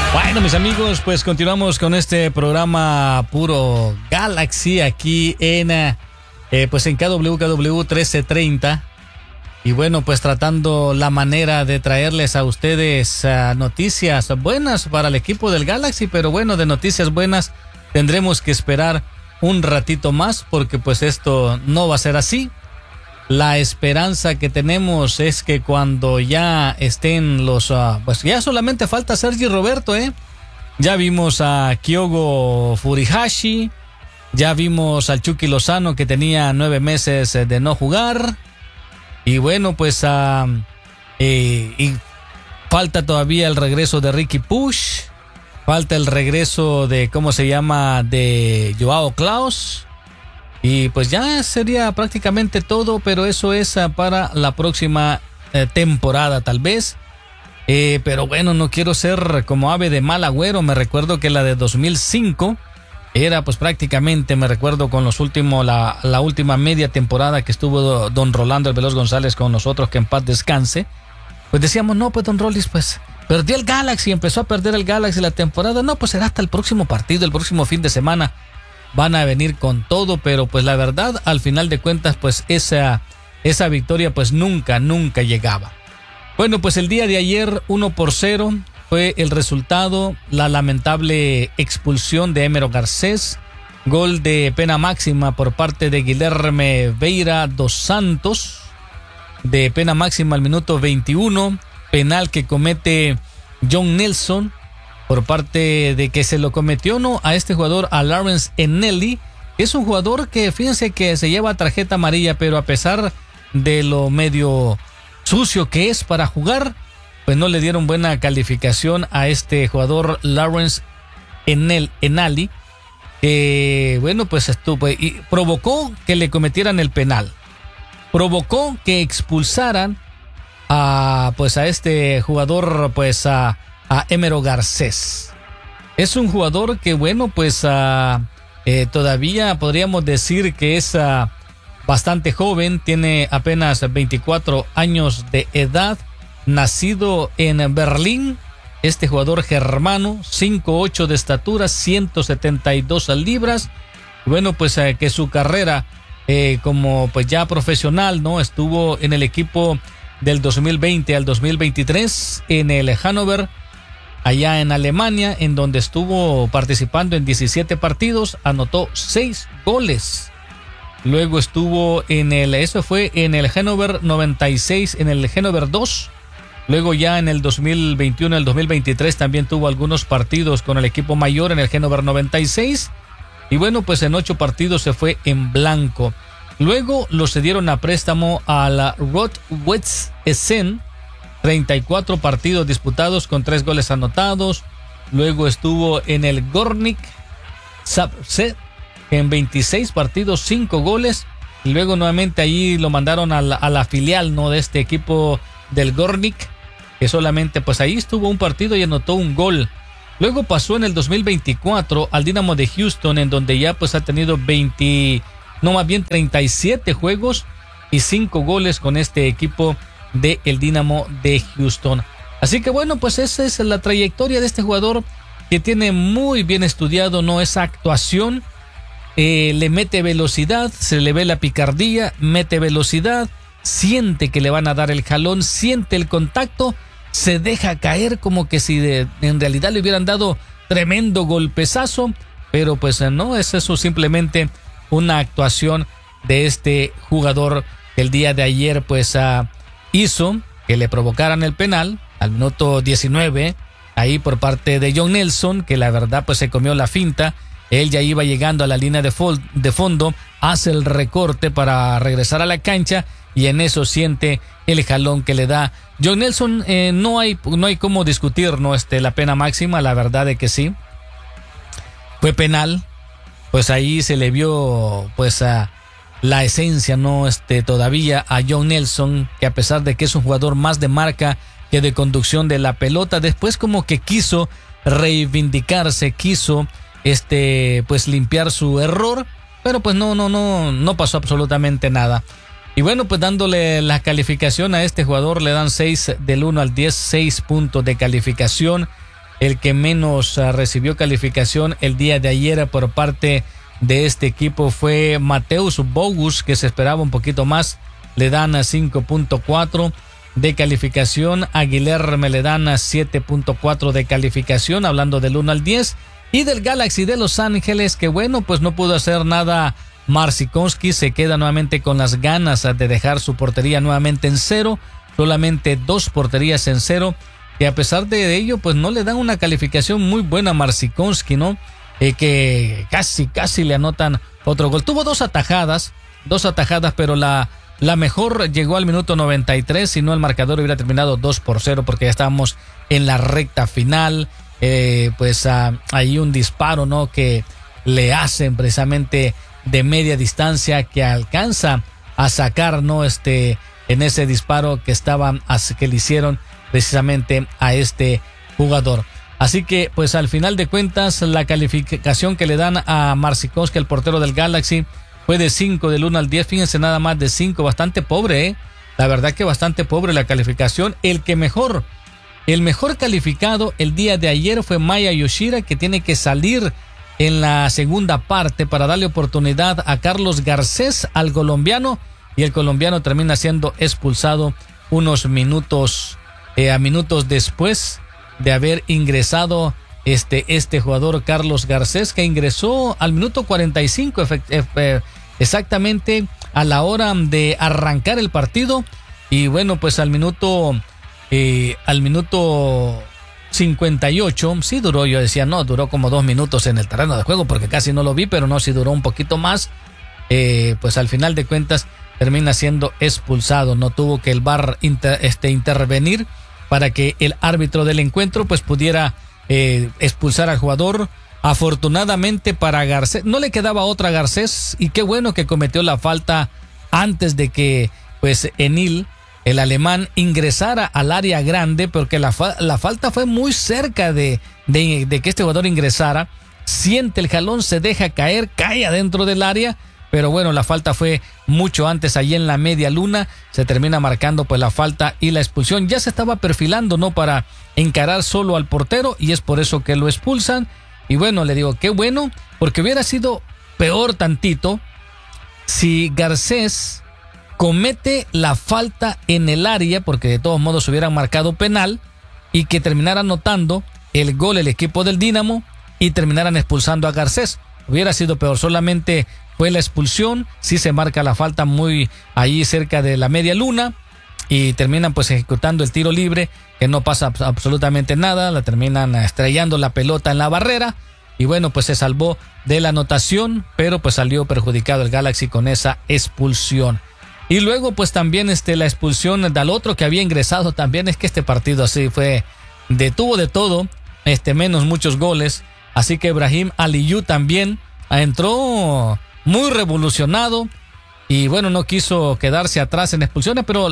Bueno, mis amigos, pues continuamos con este programa puro Galaxy aquí en pues en KWKW 1330. Y bueno, pues tratando la manera de traerles a ustedes noticias buenas para el equipo del Galaxy, pero bueno, de noticias buenas tendremos que esperar un ratito más porque pues esto no va a ser así. La esperanza que tenemos es que cuando ya estén los... pues ya solamente falta Sergi Roberto, Ya vimos a Kyogo Furihashi, ya vimos al Chucky Lozano que tenía 9 meses de no jugar. Y bueno, pues y falta todavía el regreso de Ricky Push, falta el regreso de, ¿cómo se llama?, de Joao Klaus. Y pues ya sería prácticamente todo, pero eso es para la próxima temporada tal vez. Pero bueno, no quiero ser como ave de mal agüero. Me recuerdo que la de 2005 era pues prácticamente, me recuerdo con los últimos, la última media temporada que estuvo don Rolando el Veloz González con nosotros, que en paz descanse. Pues decíamos, no, pues don Rolis, pues perdió el Galaxy, empezó a perder el Galaxy la temporada. No, pues será hasta el próximo partido, el próximo fin de semana. Van a venir con todo, pero pues la verdad, al final de cuentas, pues esa victoria pues nunca llegaba. Bueno, pues el día de ayer 1-0 fue el resultado, la lamentable expulsión de Emero Garcés, gol de pena máxima por parte de Guilherme Veira dos Santos, de pena máxima al minuto 21, penal que comete John Nelson, por parte de que se lo cometió no a este jugador, a Lawrence Enelli. Es un jugador que fíjense que se lleva tarjeta amarilla, pero a pesar de lo medio sucio que es para jugar, pues no le dieron buena calificación a este jugador Lawrence Enelli, que bueno, pues estuvo y provocó que le cometieran el penal, provocó que expulsaran a este jugador, pues a Emero Garcés. Es un jugador que bueno, pues todavía podríamos decir que es bastante joven, tiene apenas 24 años de edad, nacido en Berlín. Este jugador germano, 5'8" de estatura, 172 libras. Bueno, pues que su carrera como pues ya profesional, ¿no? Estuvo en el equipo del 2020 al 2023 en el Hannover, allá en Alemania, en donde estuvo participando en 17 partidos, anotó 6 goles. Luego estuvo eso fue en el Hannover 96, en el Hannover 2. Luego ya en el 2021, el 2023 también tuvo algunos partidos con el equipo mayor en el Hannover 96. Y bueno, pues en 8 partidos se fue en blanco. Luego lo cedieron a préstamo a la Rot-Weiss Essen. 34 partidos disputados con 3 goles anotados. Luego estuvo en el Gornik Zabrze en 26 partidos, 5 goles. Y luego nuevamente ahí lo mandaron a la filial, ¿no?, de este equipo del Gornik, que solamente pues ahí estuvo un partido y anotó un gol. Luego pasó en el 2024 al Dynamo de Houston, en donde ya pues ha tenido 37 juegos y 5 goles con este equipo de el Dynamo de Houston. Así que bueno, pues esa es la trayectoria de este jugador, que tiene muy bien estudiado, ¿no?, esa actuación. Le mete velocidad, se le ve la picardía, mete velocidad, siente que le van a dar el jalón, siente el contacto, se deja caer como que si en realidad le hubieran dado tremendo golpezazo, pero pues no, es eso simplemente una actuación de este jugador que el día de ayer pues hizo que le provocaran el penal al minuto 19, ahí por parte de John Nelson, que la verdad pues se comió la finta. Él ya iba llegando a la línea de fondo, hace el recorte para regresar a la cancha y en eso siente el jalón que le da John Nelson. No hay cómo discutir, ¿no?, la pena máxima, la verdad de que sí. Fue penal, pues ahí se le vio pues la esencia, ¿no?, todavía a John Nelson, que a pesar de que es un jugador más de marca que de conducción de la pelota, después como que quiso reivindicarse, quiso pues limpiar su error, pero pues no pasó absolutamente nada. Y bueno, pues dándole la calificación a este jugador, le dan 6 del 1 al 10, 6 puntos de calificación. el que menos recibió calificación el día de ayer por parte de este equipo fue Mateusz Bogusz, que se esperaba un poquito más, le dan a 5.4 de calificación. A Guilherme le dan a 7.4 de calificación, hablando del 1 al 10. Y del Galaxy de Los Ángeles, que bueno, pues no pudo hacer nada. Marcinkonski se queda nuevamente con las ganas de dejar su portería nuevamente en cero, solamente 2 porterías en cero, que a pesar de ello, pues no le dan una calificación muy buena a Marcinkonski, ¿no? Que casi le anotan otro gol. Tuvo dos atajadas, pero la mejor llegó al minuto 93, si no el marcador hubiera terminado 2-0, porque ya estábamos en la recta final. Hay un disparo, ¿no?, que le hacen precisamente de media distancia, que alcanza a sacar, ¿no?, en ese disparo que le hicieron precisamente a este jugador. Así que, pues al final de cuentas, la calificación que le dan a Marcinkonski, el portero del Galaxy, fue de 5 del 1 al 10. Fíjense nada más, de 5, bastante pobre, la verdad que bastante pobre la calificación. El mejor calificado el día de ayer fue Maya Yoshida, que tiene que salir en la segunda parte para darle oportunidad a Carlos Garcés, al colombiano, y el colombiano termina siendo expulsado unos minutos después de haber ingresado este jugador Carlos Garcés, que ingresó al minuto 45 exactamente a la hora de arrancar el partido. Y bueno, pues al minuto 58, sí duró, yo decía, no, duró como 2 minutos en el terreno de juego, porque casi no lo vi, pero no, sí duró un poquito más. Pues al final de cuentas termina siendo expulsado. No tuvo que el VAR intervenir para que el árbitro del encuentro pues pudiera expulsar al jugador. Afortunadamente para Garcés, no le quedaba otra a Garcés, y qué bueno que cometió la falta antes de que pues Enil, el alemán, ingresara al área grande, porque la falta fue muy cerca de que este jugador ingresara. Siente el jalón, se deja caer, cae adentro del área, pero bueno, la falta fue mucho antes, allí en la media luna. Se termina marcando pues la falta y la expulsión. Ya se estaba perfilando, ¿no?, para encarar solo al portero, y es por eso que lo expulsan. Y bueno, le digo, qué bueno, porque hubiera sido peor tantito si Garcés comete la falta en el área, porque de todos modos hubieran marcado penal, y que terminara anotando el gol el equipo del Dinamo y terminaran expulsando a Garcés. Hubiera sido peor. Solamente fue la expulsión, sí se marca la falta muy ahí cerca de la media luna, y terminan pues ejecutando el tiro libre, que no pasa absolutamente nada, la terminan estrellando la pelota en la barrera, y bueno, pues se salvó de la anotación, pero pues salió perjudicado el Galaxy con esa expulsión. Y luego pues también la expulsión del otro que había ingresado también. Es que este partido así tuvo de todo, menos muchos goles. Así que Brahim Aliyu también entró muy revolucionado, y bueno, no quiso quedarse atrás en expulsiones, pero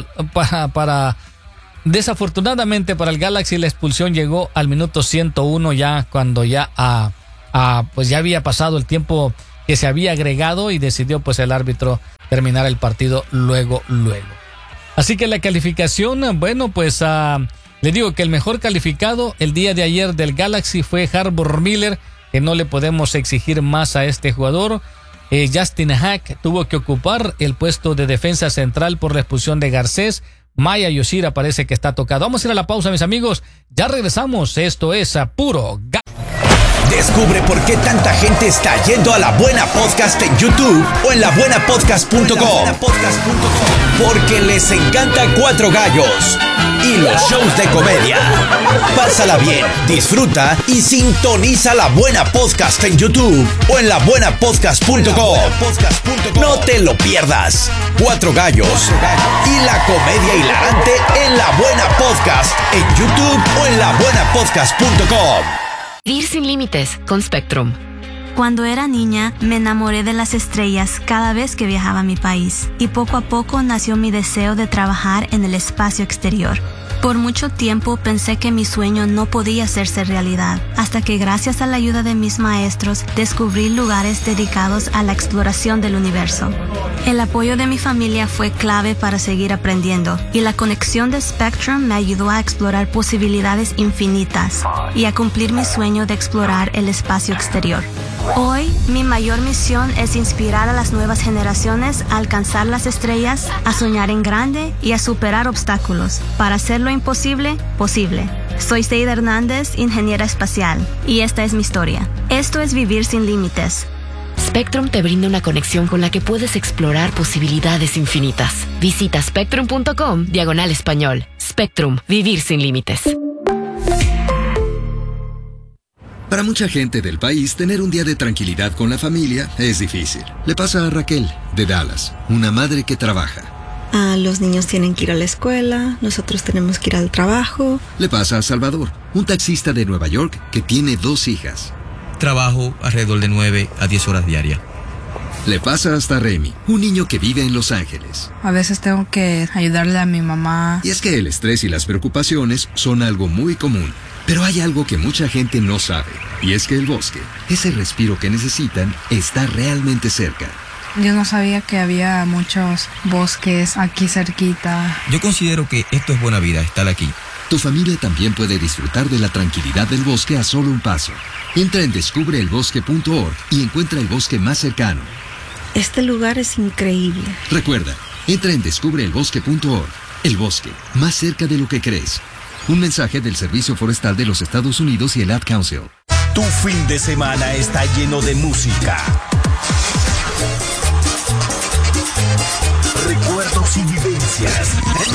desafortunadamente para el Galaxy la expulsión llegó al minuto 101, ya cuando ya pues ya había pasado el tiempo que se había agregado, y decidió pues el árbitro terminar el partido luego. Así que la calificación, bueno, pues le digo que el mejor calificado el día de ayer del Galaxy fue Harbour Miller, que no le podemos exigir más a este jugador. Justin Hack tuvo que ocupar el puesto de defensa central por la expulsión de Garcés. Maya Yoshida parece que está tocado. Vamos a ir a la pausa, mis amigos. Ya regresamos. Esto es Puro Galaxy. Descubre por qué tanta gente está yendo a La Buena Podcast en YouTube o en labuenapodcast.com. Porque les encanta Cuatro Gallos y los shows de comedia. Pásala bien, disfruta y sintoniza La Buena Podcast en YouTube o en labuenapodcast.com. No te lo pierdas. Cuatro Gallos y la comedia hilarante en La Buena Podcast en YouTube o en labuenapodcast.com. Vivir sin límites con Spectrum. Cuando era niña, me enamoré de las estrellas cada vez que viajaba a mi país, y poco a poco nació mi deseo de trabajar en el espacio exterior. Por mucho tiempo pensé que mi sueño no podía hacerse realidad, hasta que gracias a la ayuda de mis maestros descubrí lugares dedicados a la exploración del universo. El apoyo de mi familia fue clave para seguir aprendiendo, y la conexión de Spectrum me ayudó a explorar posibilidades infinitas y a cumplir mi sueño de explorar el espacio exterior. Hoy, mi mayor misión es inspirar a las nuevas generaciones a alcanzar las estrellas, a soñar en grande y a superar obstáculos para hacer lo imposible posible. Soy Seida Hernández, ingeniera espacial, y esta es mi historia. Esto es Vivir Sin Límites. Spectrum te brinda una conexión con la que puedes explorar posibilidades infinitas. Visita spectrum.com/español. Spectrum, vivir sin límites. Para mucha gente del país, tener un día de tranquilidad con la familia es difícil. Le pasa a Raquel, de Dallas, una madre que trabaja. Los niños tienen que ir a la escuela, nosotros tenemos que ir al trabajo. Le pasa a Salvador, un taxista de Nueva York que tiene 2 hijas. Trabajo alrededor de 9 a 10 horas diarias. Le pasa hasta Remy, un niño que vive en Los Ángeles. A veces tengo que ayudarle a mi mamá. Y es que el estrés y las preocupaciones son algo muy común. Pero hay algo que mucha gente no sabe, y es que el bosque, ese respiro que necesitan, está realmente cerca. Yo no sabía que había muchos bosques aquí cerquita. Yo considero que esto es buena vida, estar aquí. Tu familia también puede disfrutar de la tranquilidad del bosque a solo un paso. Entra en descubreelbosque.org y encuentra el bosque más cercano. Este lugar es increíble. Recuerda, entra en descubreelbosque.org. El bosque, más cerca de lo que crees. Un mensaje del Servicio Forestal de los Estados Unidos y el Ad Council. Tu fin de semana está lleno de música, recuerdos y vivencias.